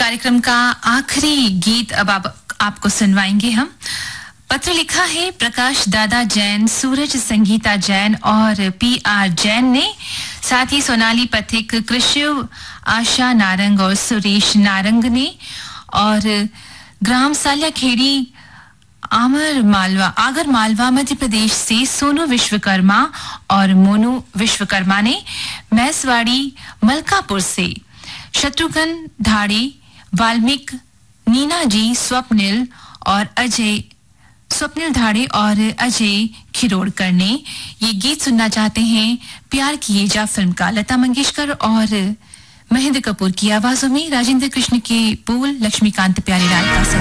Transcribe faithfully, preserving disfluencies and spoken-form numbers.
कार्यक्रम का आखिरी गीत अब आप, आपको सुनवाएंगे हम। पत्र लिखा है प्रकाश दादा जैन, सूरज संगीता जैन और पी आर जैन ने, साथ ही सोनाली पथिक, कृष्ण आशा नारंग और सुरेश नारंग ने, और ग्राम साल्या खेड़ी आमर मालवा आगर मालवा मध्य प्रदेश से सोनू विश्वकर्मा और मोनू विश्वकर्मा ने, मैसवाड़ी मलकापुर से शत्रुघ्न धाड़ी, वाल्मीक, नीना जी, स्वप्निल और अजय स्वप्निल धाड़े और अजय खिरोड़कर ने ये गीत सुनना चाहते हैं। प्यार किए जा फिल्म का, लता मंगेशकर और महेंद्र कपूर की आवाजों में, राजेंद्र कृष्ण के बोल, लक्ष्मीकांत प्यारेलाल का